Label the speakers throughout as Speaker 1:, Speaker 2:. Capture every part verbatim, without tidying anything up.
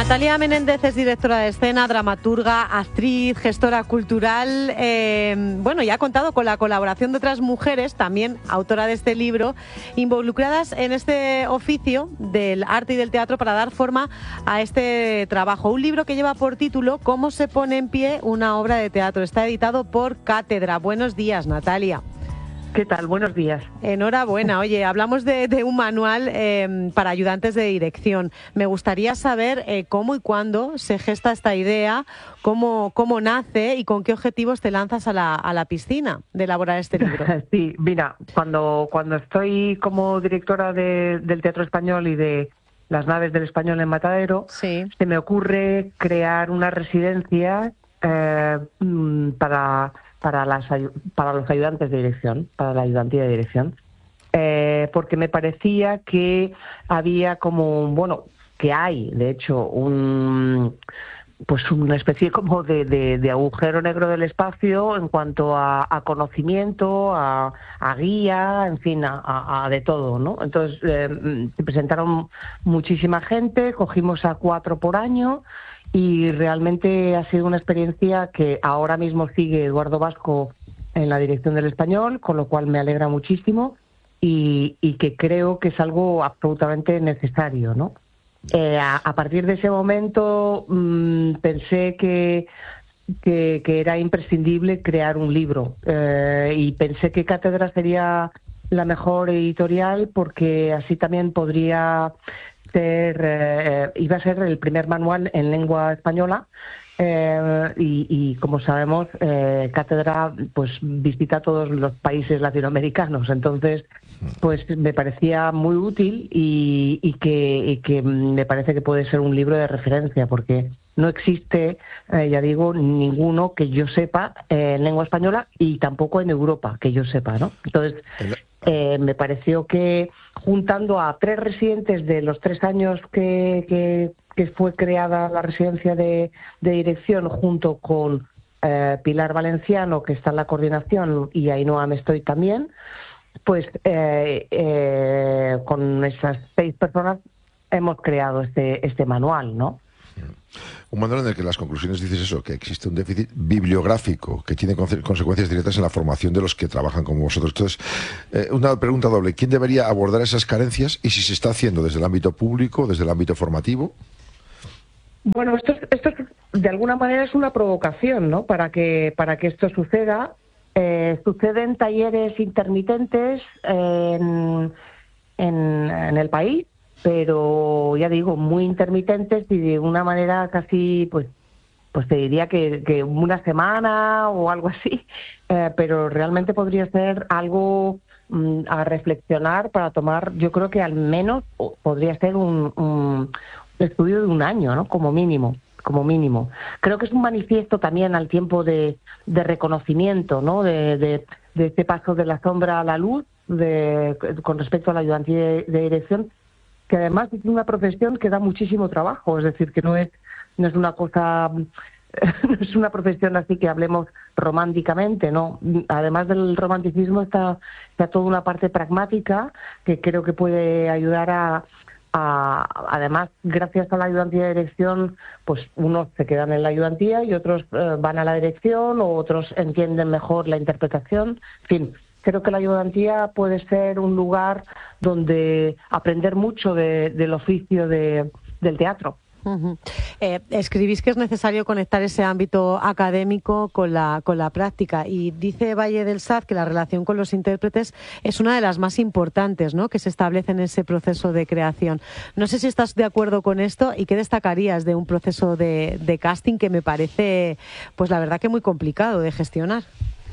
Speaker 1: Natalia Menéndez es directora de escena, dramaturga, actriz, gestora cultural. Eh, bueno, y ha contado con la colaboración de otras mujeres, también autora de este libro, involucradas en este oficio del arte y del teatro para dar forma a este trabajo. Un libro que lleva por título ¿Cómo se pone en pie una obra de teatro? Está editado por Cátedra. Buenos días, Natalia.
Speaker 2: ¿Qué tal? Buenos días.
Speaker 1: Enhorabuena. Oye, hablamos de, de un manual eh, para ayudantes de dirección. Me gustaría saber eh, cómo y cuándo se gesta esta idea, cómo, cómo nace y con qué objetivos te lanzas a la, a la piscina de elaborar este libro.
Speaker 2: Sí, mira, cuando, cuando estoy como directora de, del Teatro Español y de Las Naves del Español en Matadero,
Speaker 1: sí.
Speaker 2: se me ocurre crear una residencia eh, para... Para, las, para los ayudantes de dirección, para la ayudantía de dirección, eh, porque me parecía que había como, bueno, que hay, de hecho, un pues una especie como de, de, de agujero negro del espacio en cuanto a, a conocimiento, a, a guía, en fin, a, a, a de todo, ¿no? Entonces, eh, se presentaron muchísima gente, cogimos a cuatro por año, y realmente ha sido una experiencia que ahora mismo sigue Eduardo Vasco en la dirección del Español, con lo cual me alegra muchísimo y, y que creo que es algo absolutamente necesario, ¿no? Eh, a, a partir de ese momento mmm, pensé que, que, que era imprescindible crear un libro eh, y pensé que Cátedra sería la mejor editorial porque así también podría... Ser, eh, iba a ser el primer manual en lengua española eh, y, y como sabemos eh, Cátedra pues visita todos los países latinoamericanos, entonces pues me parecía muy útil y, y, que, y que me parece que puede ser un libro de referencia porque no existe, eh, ya digo, ninguno que yo sepa eh, en lengua española y tampoco en Europa que yo sepa, ¿no? Entonces eh, me pareció que juntando a tres residentes de los tres años que, que, que fue creada la residencia de, de dirección, junto con eh, Pilar Valenciano, que está en la coordinación, y Ainhoa Mestoy también, pues eh, eh, con esas seis personas hemos creado este, este manual, ¿no?
Speaker 3: Un manual en el que las conclusiones dices eso, que existe un déficit bibliográfico que tiene consecuencias directas en la formación de los que trabajan como vosotros. Entonces, eh, una pregunta doble. ¿Quién debería abordar esas carencias y si se está haciendo desde el ámbito público, desde el ámbito formativo?
Speaker 2: Bueno, esto, esto de alguna manera es una provocación, ¿no? Para que, para que esto suceda. Eh, suceden talleres intermitentes en, en, en el país, pero ya digo, muy intermitentes y de una manera casi, pues, pues te diría que, que una semana o algo así, eh, pero realmente podría ser algo mm, a reflexionar para tomar, yo creo que al menos podría ser un, un estudio de un año, ¿no? Como mínimo, como mínimo. Creo que es un manifiesto también al tiempo de, de reconocimiento, ¿no? De, de, de este paso de la sombra a la luz, de, con respecto a la ayudantía de, de dirección, que además es una profesión que da muchísimo trabajo, es decir, que no es no es una cosa, no es una profesión así que hablemos románticamente, no. Además del romanticismo está, está toda una parte pragmática que creo que puede ayudar a, a, además, gracias a la ayudantía de dirección, pues unos se quedan en la ayudantía y otros eh, van a la dirección o otros entienden mejor la interpretación, en fin. Creo que la ayudantía puede ser un lugar donde aprender mucho de, del oficio de, del teatro.
Speaker 1: Uh-huh. Eh, escribís que es necesario conectar ese ámbito académico con la, con la práctica y dice Valle del Saz que la relación con los intérpretes es una de las más importantes, ¿no?, que se establece en ese proceso de creación. No sé si estás de acuerdo con esto y qué destacarías de un proceso de, de casting que me parece, pues la verdad que muy complicado de gestionar.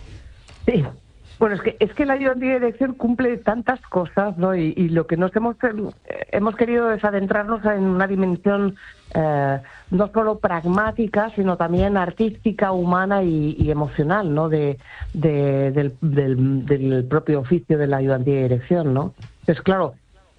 Speaker 2: Sí. Bueno, es que es que la ayudantía de dirección cumple tantas cosas, ¿no? Y, y lo que nos hemos hemos querido es adentrarnos en una dimensión eh, no solo pragmática, sino también artística, humana y, y emocional, ¿no? De, de del, del, del propio oficio de la ayudantía de dirección, ¿no? Entonces, claro,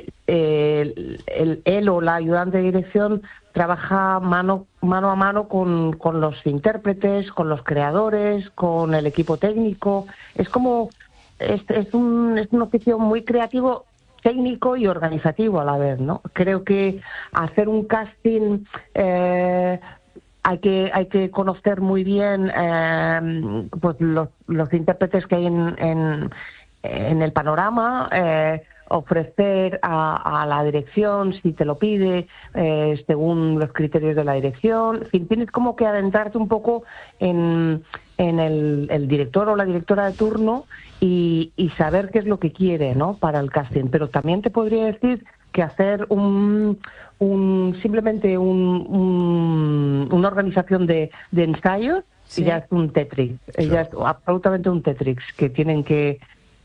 Speaker 2: el, el, él o la ayudante de dirección trabaja mano mano a mano con, con los intérpretes, con los creadores, con el equipo técnico. Es como es, es un es un oficio muy creativo técnico y organizativo a la vez, ¿no? Creo que hacer un casting eh, hay que hay que conocer muy bien eh, pues los, los intérpretes que hay en, en, en el panorama, eh, ofrecer a, a la dirección, si te lo pide, eh, según los criterios de la dirección. En fin, tienes como que adentrarte un poco en, en el, el director o la directora de turno y, y saber qué es lo que quiere, ¿no?, para el casting. Pero también te podría decir que hacer un, un simplemente un, un, una organización de, de ensayos, sí, ya es un Tetrix, sí, ya es absolutamente un Tetrix que tienen que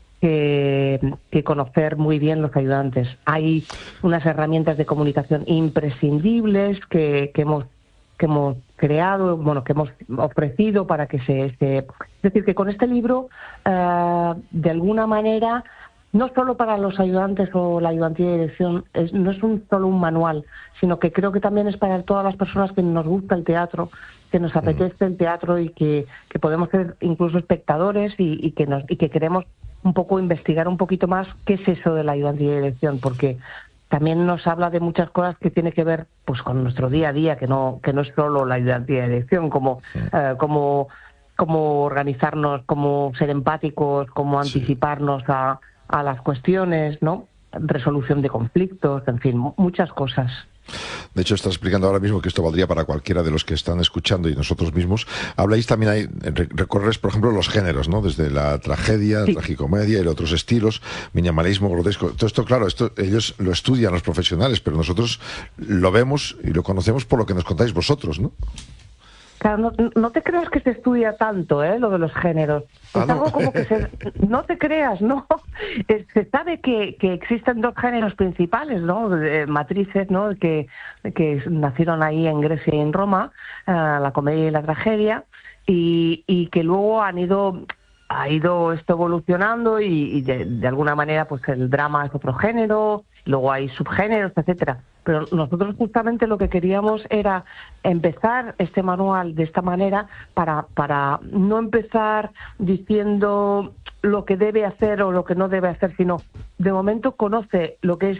Speaker 2: Que, que conocer muy bien los ayudantes. Hay unas herramientas de comunicación imprescindibles que, que hemos que hemos creado, bueno, que hemos ofrecido para que se... se... Es decir, que con este libro, eh, de alguna manera, no solo para los ayudantes o la ayudantía de dirección, es, no es un, solo un manual, sino que creo que también es para todas las personas que nos gusta el teatro, que nos apetece el teatro y que, que podemos ser incluso espectadores y, y que nos y que queremos un poco investigar un poquito más qué es eso de la ayudantía de dirección, porque también nos habla de muchas cosas que tiene que ver pues con nuestro día a día, que no que no es solo la ayudantía de dirección, como sí. eh, como cómo organizarnos, cómo ser empáticos, cómo anticiparnos sí. a, a las cuestiones, ¿no? Resolución de conflictos, en fin, muchas cosas.
Speaker 3: De hecho, estás explicando ahora mismo que esto valdría para cualquiera de los que están escuchando y nosotros mismos. Habláis también, ahí, recorres, por ejemplo, los géneros, ¿no? Desde la tragedia, sí. tragicomedia y otros estilos, minimalismo, grotesco. Todo esto, claro, esto ellos lo estudian los profesionales, pero nosotros lo vemos y lo conocemos por lo que nos contáis vosotros, ¿no?
Speaker 2: Claro, no, no te creas que se estudia tanto, ¿eh?, lo de los géneros. Es ah, no. algo como que se... No te creas, ¿no? Se sabe que, que existen dos géneros principales, ¿no?, de matrices, ¿no?, que, que nacieron ahí en Grecia y en Roma, uh, la comedia y la tragedia, y, y que luego han ido... ha ido esto evolucionando y, y de, de alguna manera pues el drama es otro género, luego hay subgéneros, etcétera. Pero nosotros justamente lo que queríamos era empezar este manual de esta manera para, para no empezar diciendo lo que debe hacer o lo que no debe hacer, sino de momento conoce lo que es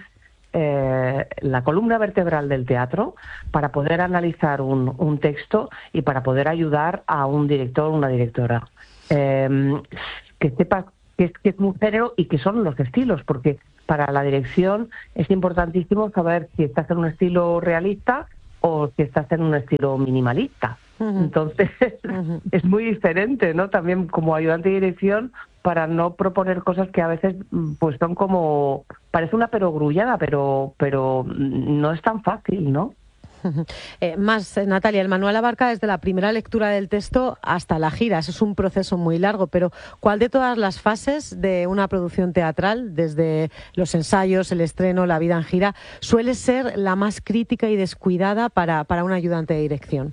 Speaker 2: eh, la columna vertebral del teatro para poder analizar un, un texto y para poder ayudar a un director o una directora. Eh, que sepa que es, que es un género y que son los estilos, porque para la dirección es importantísimo saber si estás en un estilo realista o si estás en un estilo minimalista. Uh-huh. Entonces, uh-huh. es muy diferente, ¿no? También como ayudante de dirección, para no proponer cosas que a veces pues son como... parece una perogrullada, pero, pero no es tan fácil, ¿no?
Speaker 1: Eh, más, Natalia, el manual abarca desde la primera lectura del texto hasta la gira. Eso es un proceso muy largo, pero ¿cuál de todas las fases de una producción teatral, desde los ensayos, el estreno, la vida en gira, suele ser la más crítica y descuidada para, para un ayudante de dirección?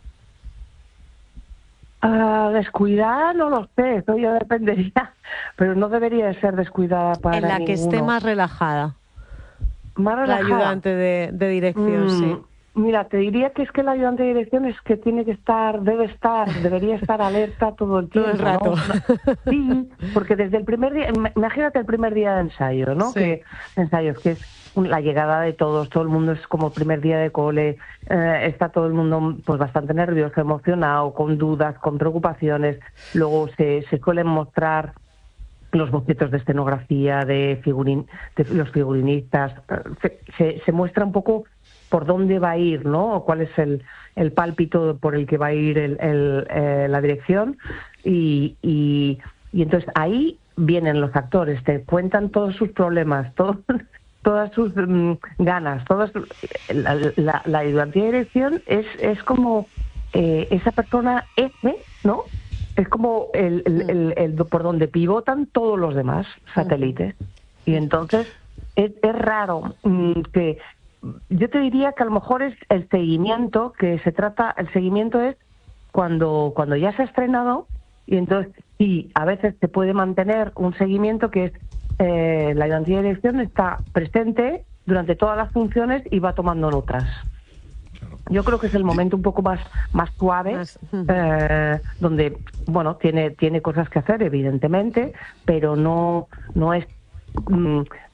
Speaker 2: Uh, descuidada no lo sé, eso ya dependería, pero no debería de ser descuidada para
Speaker 1: En la
Speaker 2: ninguno.
Speaker 1: Que esté más relajada.
Speaker 2: Más relajada.
Speaker 1: La ayudante de, de dirección, mm. sí.
Speaker 2: Mira, te diría que es que el ayudante de dirección es que tiene que estar, debe estar, debería estar alerta todo el tiempo.
Speaker 1: Todo el rato.
Speaker 2: ¿No? Sí, porque desde el primer día, imagínate el primer día de ensayo, ¿no?
Speaker 1: Sí.
Speaker 2: Que ensayos, que es la llegada de todos, todo el mundo es como el primer día de cole, eh, está todo el mundo pues bastante nervioso, emocionado, con dudas, con preocupaciones. Luego se, se suelen mostrar los bocetos de escenografía de, figurin, de los figurinistas, se, se, se muestra un poco por dónde va a ir, ¿no? O cuál es el, el pálpito por el que va a ir el, el, eh, la dirección. Y, y, y entonces ahí vienen los actores, te cuentan todos sus problemas, todo, todas sus um, ganas, todas la, la, la ayudantía de dirección es, es como eh, esa persona F, ¿no? Es como el, el, el, el, el por donde pivotan todos los demás satélites. Y entonces es, es raro um, que... Yo te diría que a lo mejor es el seguimiento, que se trata, el seguimiento es cuando, cuando ya se ha estrenado, y entonces sí, a veces se puede mantener un seguimiento que es eh, la ayudantía de dirección está presente durante todas las funciones y va tomando notas. Yo creo que es el momento un poco más, más suave, más, uh-huh. eh, donde, bueno, tiene, tiene cosas que hacer, evidentemente, pero no, no es... Mm,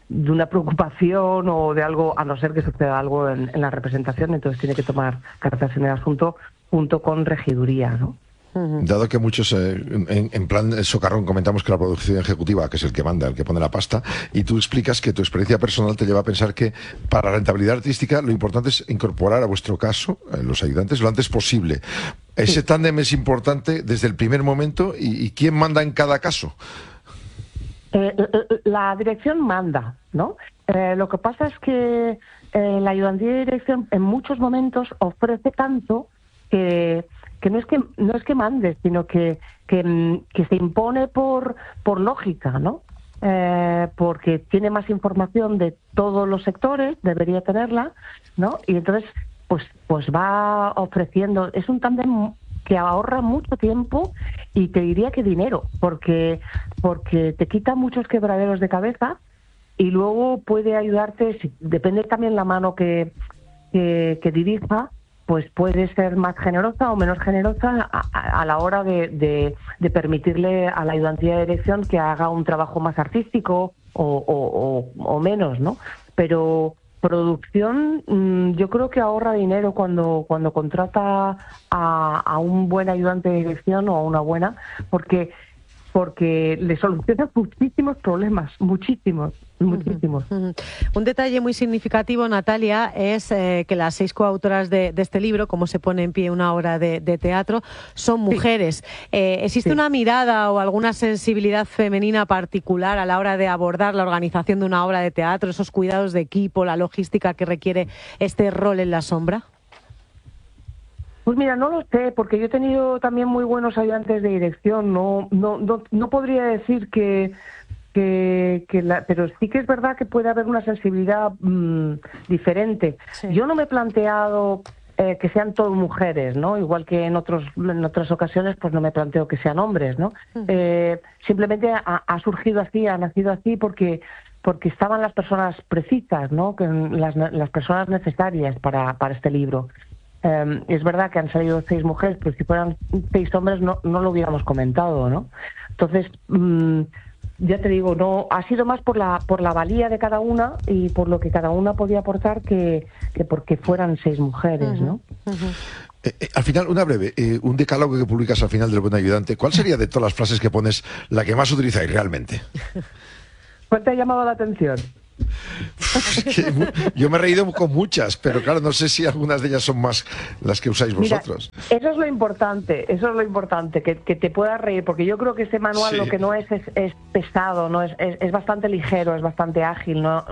Speaker 2: de una preocupación o de algo, a no ser que suceda algo en, en la representación, entonces tiene que tomar cartas en el asunto junto con regiduría, ¿no?
Speaker 3: Dado que muchos, eh, en, en plan socarrón, comentamos que la producción ejecutiva, que es el que manda, el que pone la pasta, y tú explicas que tu experiencia personal te lleva a pensar que para la rentabilidad artística lo importante es incorporar a vuestro caso, eh, los ayudantes, lo antes posible. Ese tándem es importante desde el primer momento, y, y ¿quién manda en cada caso?
Speaker 2: Eh, la dirección manda, ¿no? Eh, lo que pasa es que eh, la ayudantía de dirección en muchos momentos ofrece tanto que... que no es que no es que mande, sino que que, que se impone por por lógica, ¿no? Eh, porque tiene más información de todos los sectores, debería tenerla, ¿no? Y entonces pues pues va ofreciendo, es un tándem que ahorra mucho tiempo y te diría que dinero, porque porque te quita muchos quebraderos de cabeza y luego puede ayudarte, si, depende también la mano que que, que dirija, pues puede ser más generosa o menos generosa a, a, a la hora de, de, de permitirle a la ayudantía de dirección que haga un trabajo más artístico o, o, o, o menos, ¿no? Pero producción, mmm, yo creo que ahorra dinero cuando, cuando contrata a, a un buen ayudante de dirección o a una buena, porque porque le soluciona muchísimos problemas, muchísimos, muchísimos.
Speaker 1: Uh-huh, uh-huh. Un detalle muy significativo, Natalia, es eh, que las seis coautoras de, de este libro, Cómo se pone en pie una obra de, de teatro, son mujeres. Sí. Eh, ¿Existe sí. una mirada o alguna sensibilidad femenina particular a la hora de abordar la organización de una obra de teatro, esos cuidados de equipo, la logística que requiere este rol en la sombra?
Speaker 2: Pues mira, no lo sé, porque yo he tenido también muy buenos ayudantes de dirección. No, no, no, no podría decir que, que, que la, pero sí que es verdad que puede haber una sensibilidad mmm, diferente. Sí. Yo no me he planteado eh, que sean todas mujeres, ¿no? Igual que en otros, en otras ocasiones, pues no me planteo que sean hombres, ¿no? Uh-huh. Eh, simplemente ha, ha surgido así, ha nacido así porque porque estaban las personas precisas, ¿no? Que las, las personas necesarias para, para este libro. Eh, es verdad que han salido seis mujeres, pero si fueran seis hombres no, no lo hubiéramos comentado, ¿no? Entonces, mmm, ya te digo, no ha sido más por la por la valía de cada una y por lo que cada una podía aportar que, que porque fueran seis mujeres, ¿no?
Speaker 1: Uh-huh, uh-huh.
Speaker 3: Eh, eh, al final, una breve, eh, un decálogo que publicas al final del Buen Ayudante. ¿Cuál sería de todas las frases que pones la que más utilizáis realmente?
Speaker 2: ¿Cuál te ha llamado la atención?
Speaker 3: Es que yo me he reído con muchas, pero claro, no sé si algunas de ellas son más las que usáis vosotros.
Speaker 2: Mira, eso es lo importante, eso es lo importante, que, que te puedas reír, porque yo creo que este manual sí. lo que no es es, es pesado, no es, es, es bastante ligero, es bastante ágil, ¿no?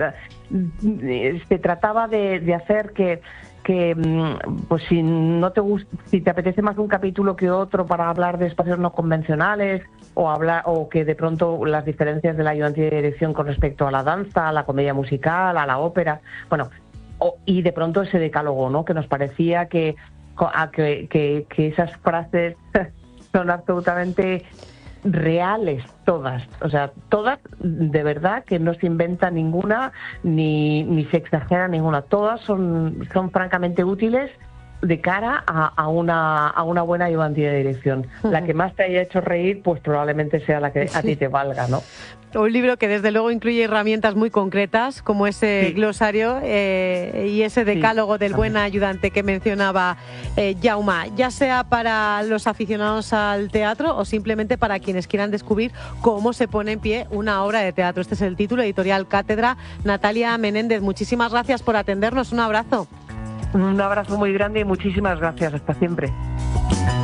Speaker 2: Se trataba de, de hacer que que pues si no te gusta, si te apetece más un capítulo que otro para hablar de espacios no convencionales o hablar o que de pronto las diferencias de la ayudantía de dirección con respecto a la danza, a la comedia musical, a la ópera, bueno, o, y de pronto ese decálogo, ¿no? Que nos parecía que a, que, que, que esas frases son absolutamente reales todas, o sea, todas de verdad, que no se inventa ninguna ni, ni se exagera ninguna, todas son, son francamente útiles de cara a, a una a una buena ayudantía de dirección. Uh-huh. La que más te haya hecho reír, pues probablemente sea la que a ti te valga, ¿no?
Speaker 1: Un libro que desde luego incluye herramientas muy concretas, como ese sí. glosario eh, y ese decálogo sí, del buen ayudante que mencionaba eh, Jaume, ya sea para los aficionados al teatro o simplemente para quienes quieran descubrir cómo se pone en pie una obra de teatro. Este es el título, Editorial Cátedra. Natalia Menéndez, muchísimas gracias por atendernos. Un abrazo.
Speaker 2: Un abrazo muy grande y muchísimas gracias. Hasta siempre.